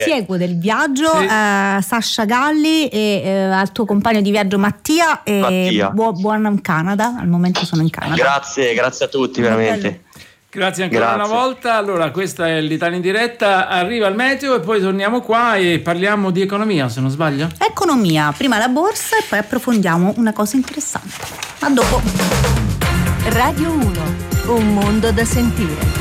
Prosieguo del viaggio, Sì. Sasha Galli e al tuo compagno di viaggio Mattia. Buon Canada, al momento sono in Canada. Grazie a tutti, veramente. Grazie ancora una volta. Allora, questa è l'Italia in diretta, arriva il meteo e poi torniamo qua e parliamo di economia, se non sbaglio. Economia, prima la borsa e poi approfondiamo una cosa interessante. A dopo. Radio 1, un mondo da sentire.